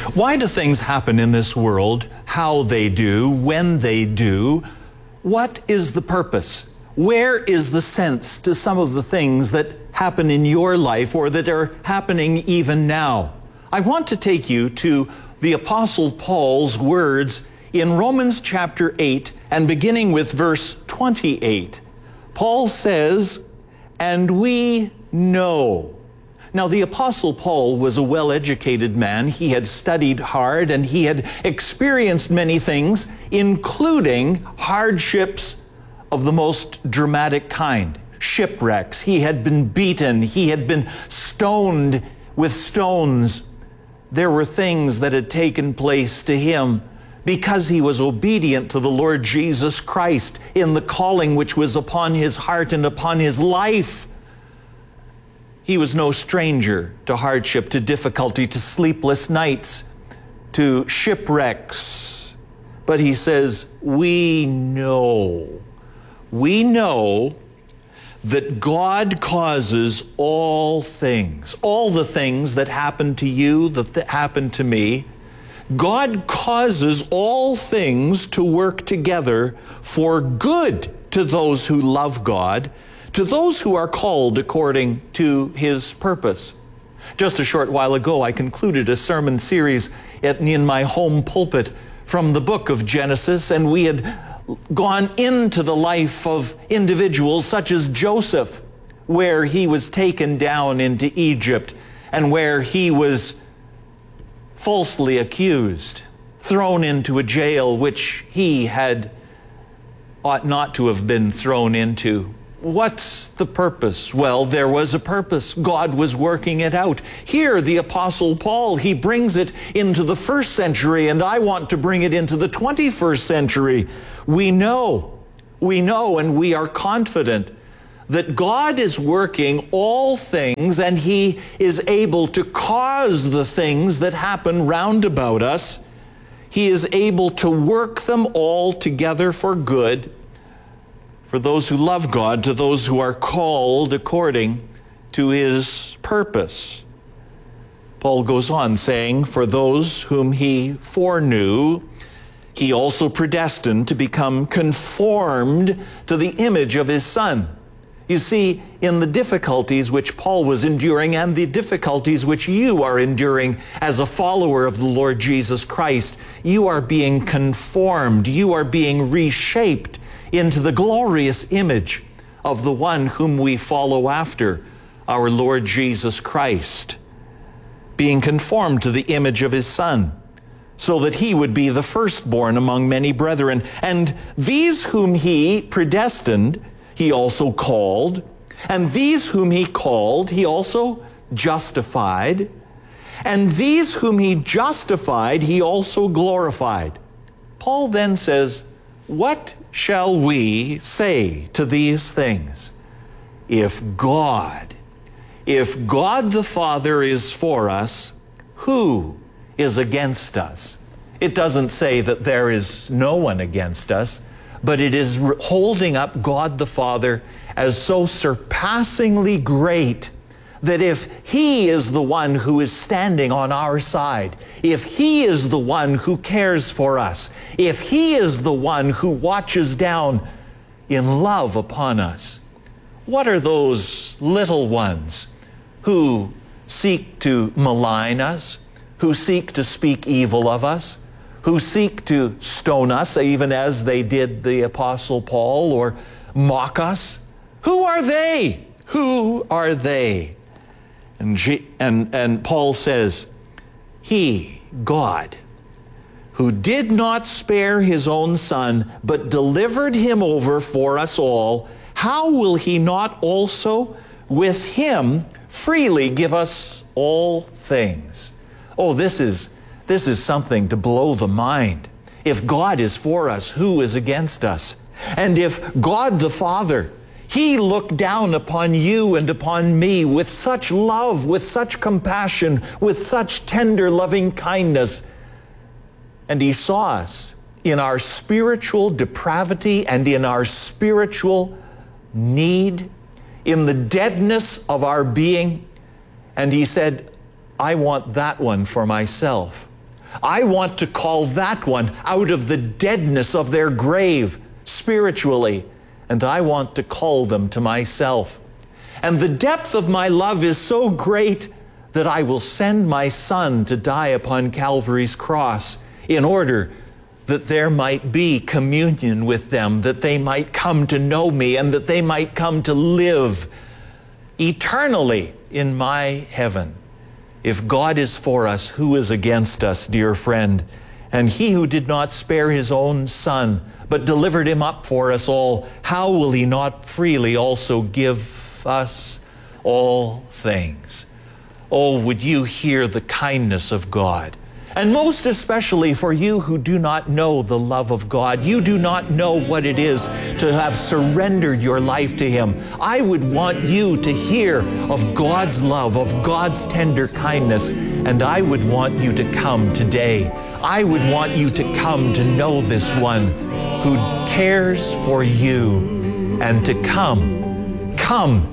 Why do things happen in this world? How they do, when they do? What is the purpose? Where is the sense to some of the things that happen in your life or that are happening even now? I want to take you to the Apostle Paul's words in Romans chapter 8 and beginning with verse 28. Paul says, "And we know." Now, the Apostle Paul was a well-educated man. He had studied hard and he had experienced many things, including hardships of the most dramatic kind, shipwrecks. He had been beaten. He had been stoned with stones. There were things that had taken place to him because he was obedient to the Lord Jesus Christ in the calling which was upon his heart and upon his life. He was no stranger to hardship, to difficulty, to sleepless nights, to shipwrecks. But he says, we know that God causes all things, all the things that happen to you, that happen to me. God causes all things to work together for good to those who love God, to those who are called according to his purpose. Just a short while ago, I concluded a sermon series in my home pulpit from the book of Genesis, and we had gone into the life of individuals such as Joseph, where he was taken down into Egypt and where he was falsely accused, thrown into a jail which he ought not to have been thrown into. What's the purpose? Well, there was a purpose. God was working it out. Here, the Apostle Paul, he brings it into the first century, and I want to bring it into the 21st century. We know, and we are confident that God is working all things, and he is able to cause the things that happen round about us. He is able to work them all together for good, for those who love God, to those who are called according to his purpose. Paul goes on saying, for those whom he foreknew, he also predestined to become conformed to the image of his Son. You see, in the difficulties which Paul was enduring and the difficulties which you are enduring as a follower of the Lord Jesus Christ, you are being conformed, you are being reshaped into the glorious image of the one whom we follow after, our Lord Jesus Christ, being conformed to the image of his Son, so that he would be the firstborn among many brethren. And these whom he predestined, he also called, and these whom he called, he also justified, and these whom he justified, he also glorified. Paul then says, what shall we say to these things? If God the Father is for us, who is against us? It doesn't say that there is no one against us, but it is holding up God the Father as so surpassingly great that if he is the one who is standing on our side, if he is the one who cares for us, if he is the one who watches down in love upon us, what are those little ones who seek to malign us, who seek to speak evil of us, who seek to stone us, even as they did the Apostle Paul, or mock us? Who are they? Who are they? And Paul says, he, God, who did not spare his own Son, but delivered him over for us all, how will he not also with him freely give us all things? Oh, this is something to blow the mind. If God is for us, who is against us? And if God the Father, he looked down upon you and upon me with such love, with such compassion, with such tender loving kindness, and he saw us in our spiritual depravity and in our spiritual need, in the deadness of our being, and he said, I want that one for myself. I want to call that one out of the deadness of their grave spiritually, and I want to call them to myself. And the depth of my love is so great that I will send my Son to die upon Calvary's cross in order that there might be communion with them, that they might come to know me, and that they might come to live eternally in my heaven. If God is for us, who is against us, dear friend? And he who did not spare his own Son, but delivered him up for us all, how will he not freely also give us all things? Oh, would you hear the kindness of God? And most especially for you who do not know the love of God, you do not know what it is to have surrendered your life to him. I would want you to hear of God's love, of God's tender kindness, and I would want you to come today. I would want you to come to know this one who cares for you and to come